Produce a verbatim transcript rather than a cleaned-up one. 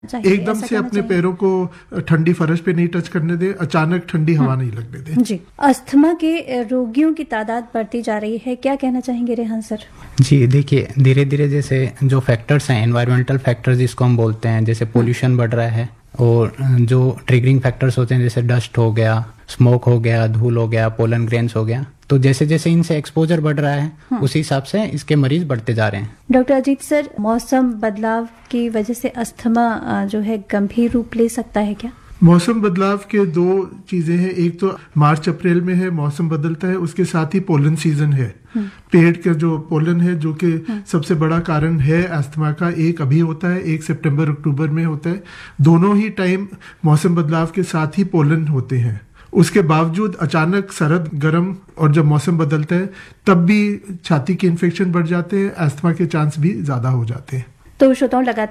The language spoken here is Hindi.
एकदम से अपने पैरों को ठंडी फर्श पे नहीं टच करने दे, अचानक ठंडी हवा नहीं लगने दे। जी, अस्थमा के रोगियों की तादाद बढ़ती जा रही है, क्या कहना चाहेंगे रेहान सर? जी देखिए, धीरे धीरे जैसे जो फैक्टर्स हैं, एनवायरमेंटल फैक्टर्स जिसको हम बोलते हैं, जैसे पोल्यूशन बढ़ रहा है और जो ट्रिगरिंग फैक्टर्स होते हैं जैसे डस्ट हो गया, स्मोक हो गया, धूल हो गया, पोलन ग्रेन्स हो गया, तो जैसे जैसे इनसे एक्सपोजर बढ़ रहा है उसी हिसाब से इसके मरीज बढ़ते जा रहे हैं। डॉक्टर अजीत सर, मौसम बदलाव की वजह से अस्थमा जो है गंभीर रूप ले सकता है क्या? मौसम बदलाव के दो चीजें हैं, एक तो मार्च अप्रैल में है मौसम बदलता है, उसके साथ ही पोलन सीजन है। पेड़ का जो पोलन है जो कि सबसे बड़ा कारण है अस्थमा का, एक अभी होता है, एक सितंबर अक्टूबर में होता है। दोनों ही टाइम मौसम बदलाव के साथ ही पोलन होते हैं। उसके बावजूद अचानक सर्द गर्म और जब मौसम बदलता है तब भी छाती के इन्फेक्शन बढ़ जाते हैं, अस्थमा के चांस भी ज्यादा हो जाते हैं। तो श्रोताओं, लगातार